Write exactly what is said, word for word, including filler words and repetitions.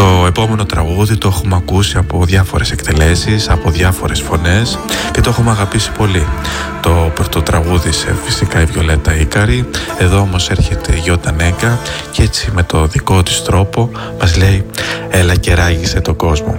Το επόμενο τραγούδι το έχουμε ακούσει από διάφορες εκτελέσεις, από διάφορες φωνές και το έχουμε αγαπήσει πολύ. Το πρώτο τραγούδισε φυσικά η Βιολέτα Ίκαρη, εδώ όμως έρχεται η Γιώτα Νέγκα και έτσι με το δικό της τρόπο μας λέει «Έλα και ράγισε το κόσμο».